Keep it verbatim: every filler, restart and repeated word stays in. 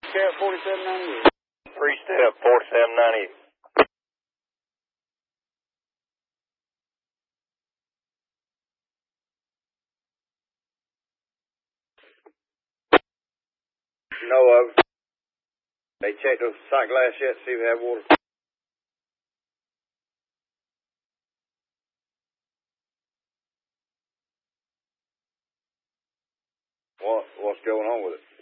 Step forty-seven ninety-eight. Three step forty-seven ninety-eight. Know of. They checked the sight glass yet, see if they have water. What, what's going on with it?